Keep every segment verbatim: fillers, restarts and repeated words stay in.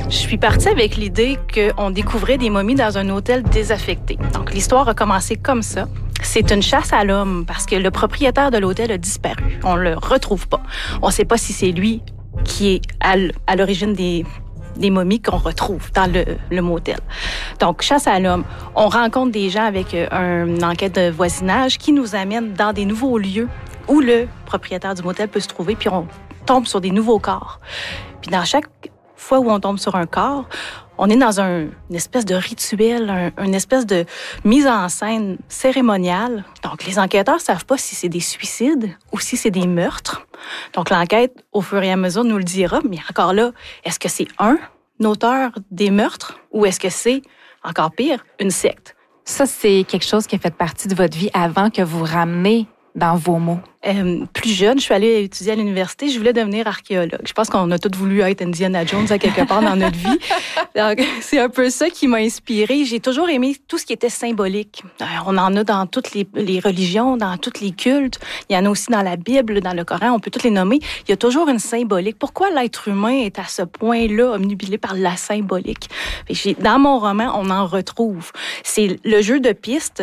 Je suis partie avec l'idée qu'on découvrait des momies dans un hôtel désaffecté. Donc, l'histoire a commencé comme ça. C'est une chasse à l'homme parce que le propriétaire de l'hôtel a disparu. On le retrouve pas. On sait pas si c'est lui qui est à l'origine des, des momies qu'on retrouve dans le, le motel. Donc, chasse à l'homme. On rencontre des gens avec un, une enquête de voisinage qui nous amène dans des nouveaux lieux où le propriétaire du motel peut se trouver, puis on tombe sur des nouveaux corps. Puis dans chaque fois où on tombe sur un corps, on est dans un, une espèce de rituel, un, une espèce de mise en scène cérémoniale. Donc, les enquêteurs ne savent pas si c'est des suicides ou si c'est des meurtres. Donc, l'enquête, au fur et à mesure, nous le dira. Mais encore là, est-ce que c'est un auteur des meurtres ou est-ce que c'est, encore pire, une secte? Ça, c'est quelque chose qui a fait partie de votre vie avant que vous rameniez dans vos mots. Euh, plus jeune, je suis allée étudier à l'université, je voulais devenir archéologue. Je pense qu'on a tous voulu être Indiana Jones à quelque part dans notre vie. Donc, c'est un peu ça qui m'a inspirée. J'ai toujours aimé tout ce qui était symbolique. On en a dans toutes les, les religions, dans tous les cultes. Il y en a aussi dans la Bible, dans le Coran, on peut toutes les nommer. Il y a toujours une symbolique. Pourquoi l'être humain est à ce point-là omnubilé par la symbolique? J'ai, dans mon roman, on en retrouve. C'est le jeu de pistes.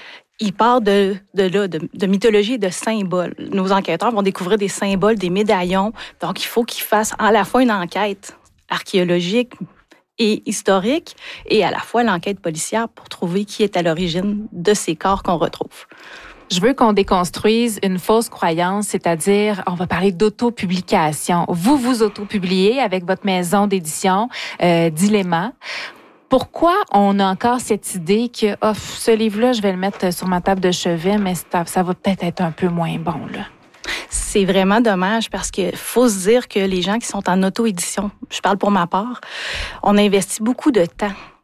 Il part de, de là, de, de mythologie et de symboles. Nos enquêteurs vont découvrir des symboles, des médaillons. Donc, il faut qu'ils fassent à la fois une enquête archéologique et historique et à la fois l'enquête policière pour trouver qui est à l'origine de ces corps qu'on retrouve. Je veux qu'on déconstruise une fausse croyance, c'est-à-dire, on va parler d'autopublication. Vous vous autopubliez avec votre maison d'édition, euh, Dilemma. Pourquoi on a encore cette idée que oh, ce livre-là, je vais le mettre sur ma table de chevet, mais ça, ça va peut-être être un peu moins bon, là? C'est vraiment dommage parce qu'il faut se dire que les gens qui sont en auto-édition, je parle pour ma part, on investit beaucoup de temps